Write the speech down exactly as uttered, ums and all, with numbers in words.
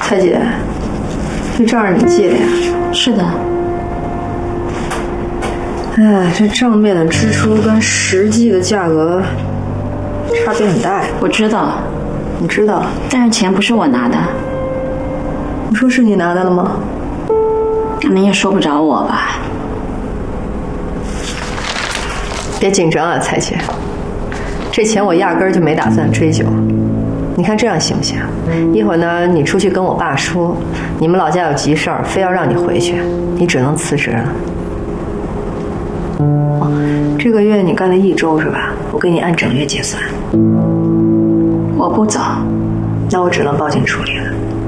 蔡姐，这账是你记的呀？ 是的。 哎，这账面的支出跟实际的价格差别很大呀。 我知道， 你知道， 但是钱不是我拿的。 你说是你拿的了吗？ 可能也说不着我吧。 别紧张啊，蔡姐，这钱我压根儿就没打算追究。你看这样行不行？一会儿呢，你出去跟我爸说，你们老家有急事儿，非要让你回去，你只能辞职了。哦，这个月你干了一周是吧？我给你按整月结算。 我不走， 那我只能报警处理了。